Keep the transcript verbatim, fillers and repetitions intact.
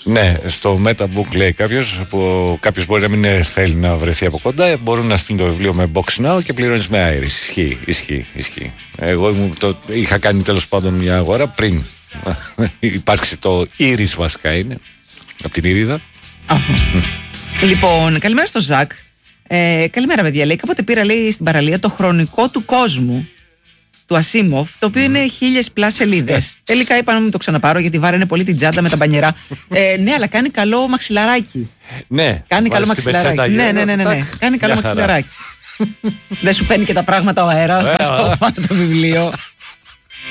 Ναι, στο Metabook λέει κάποιος, που κάποιος μπορεί να μην θέλει να βρεθεί από κοντά, μπορούν να στείλουν το βιβλίο με Box Now και πληρώνεις με Iris. Ισχύει, ισχύει, ισχύει. Εγώ ήμουν, το, είχα κάνει τέλος πάντων μια αγορά πριν υπάρξει το Iris, βασικά είναι, από την Ηρίδα. Λοιπόν, καλημέρα στο Ζακ. Ε, καλημέρα, παιδιά. Λέει, κάποτε πήρα, λέει, στην παραλία το χρονικό του κόσμου του Ασίμοφ, το οποίο είναι χίλιες πλάς σελίδες. Τελικά είπα να μην το ξαναπάρω γιατί βάραινε πολύ την τσάντα με τα μπανιερά. Ε, ναι, αλλά κάνει καλό μαξιλαράκι. Ναι, κάνει καλό μαξιλαράκι. Ναι, ναι, ναι, ναι, ναι. Κάνει καλό μαξιλαράκι. Δεν σου παίρνει και τα πράγματα ο αέρας. Πας πάνω το βιβλίο.